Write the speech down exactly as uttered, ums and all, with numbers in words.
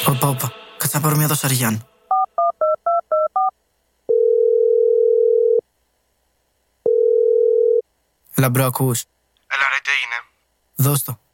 Όπα, όπα. Κάτσε να πάρω μια δοσαριάν. Έλα μπρο, ακούς? Έλα ρε, τι έγινε? Δώσ' το.